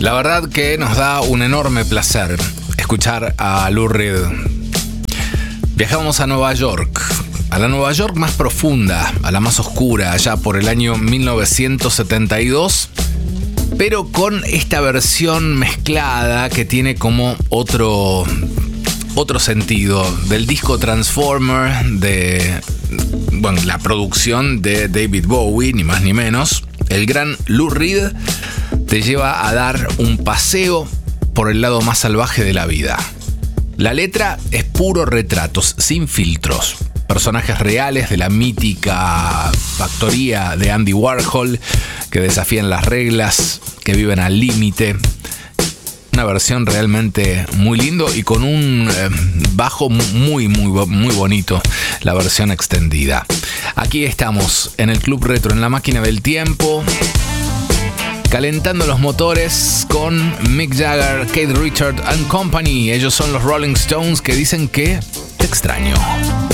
La verdad que nos da un enorme placer escuchar a Lou Reed. Viajamos a Nueva York, a la Nueva York más profunda, a la más oscura, allá por el año 1972, pero con esta versión mezclada que tiene como otro sentido del disco Transformer de, la producción de David Bowie, ni más ni menos. El gran Lou Reed te lleva a dar un paseo por el lado más salvaje de la vida. La letra es puro retratos, sin filtros. Personajes reales de la mítica factoría de Andy Warhol que desafían las reglas, que viven al límite. Una versión realmente muy lindo y con un bajo muy bonito, la versión extendida. Aquí estamos en el Club Retro, en la máquina del tiempo, calentando los motores con Mick Jagger, Keith Richards and Company. Ellos son los Rolling Stones que dicen que te extraño.